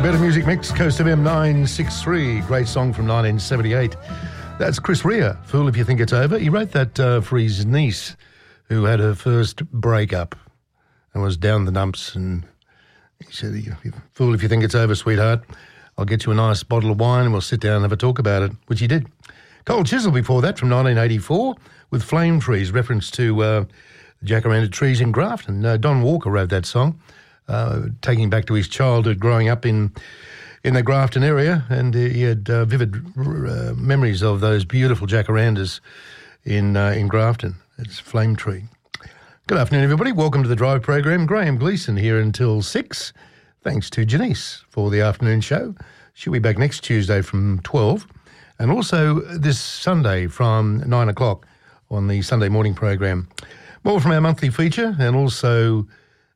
Better Music Mix, Coast FM 963, great song from 1978. That's Chris Rea, Fool If You Think It's Over. He wrote that for his niece who had her first breakup and was down the dumps, and he said, "Fool if you think it's over, sweetheart. I'll get you a nice bottle of wine and we'll sit down and have a talk about it," which he did. Cold Chisel before that from 1984 with Flame Trees, reference to jacaranda trees in Grafton. Don Walker wrote that song, taking back to his childhood growing up in the Grafton area, and he had vivid memories of those beautiful jacarandas in Grafton. It's Flame Tree. Good afternoon, everybody. Welcome to the Drive program. Graham Gleeson here until 6. Thanks to Janice for the afternoon show. She'll be back next Tuesday from 12, and also this Sunday from 9 o'clock on the Sunday morning program. More from our monthly feature, and also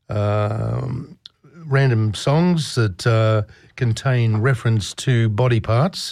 random songs that contain reference to body parts.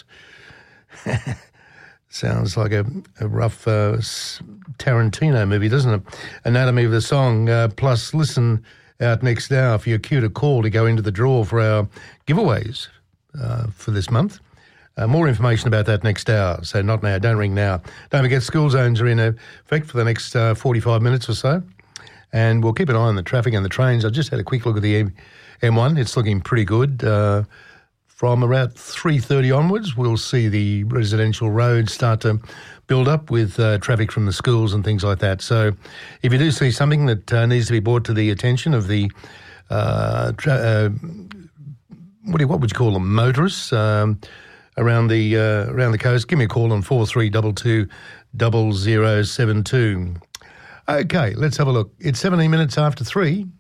Sounds like a rough Tarantino movie, doesn't it? Anatomy of the Song. Plus, listen out next hour for your cue to call to go into the draw for our giveaways for this month. More information about that next hour, so not now. Don't ring now. Don't forget, school zones are in effect for the next 45 minutes or so, and we'll keep an eye on the traffic and the trains. I just had a quick look at the M1. It's looking pretty good. From about 3:30 onwards, we'll see the residential roads start to build up with traffic from the schools and things like that. So if you do see something that needs to be brought to the attention of the, what would you call them, motorists around the coast, give me a call on 4322 0072. Okay, let's have a look. It's 17 minutes after 3.